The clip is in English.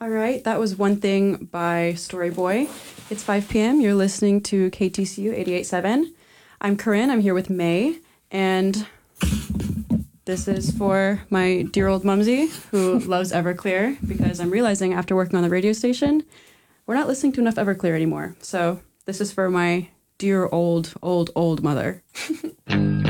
All right, that was One Thing by Story Boy. It's 5 p.m. You're listening to KTCU 88.7. I'm Corinne. I'm here with May, and this is for my dear old mumsy who loves Everclear, because I'm realizing after working on the radio station, we're not listening to enough Everclear anymore. So this is for my dear old mother.